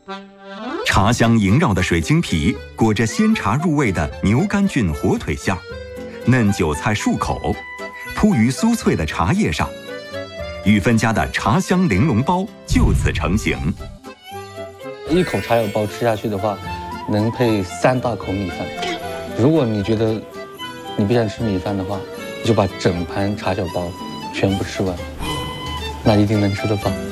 茶香萦绕的水晶皮裹着鲜茶入味的牛肝菌火腿馅儿，嫩韭菜漱口，铺于酥脆的茶叶上。玉芬家的茶香玲珑包就此成型。 一口茶小包吃下去的话，能配3大口米饭。如果你觉得你不想吃米饭的话，就把整盘茶小包全部吃完，那一定能吃得饱。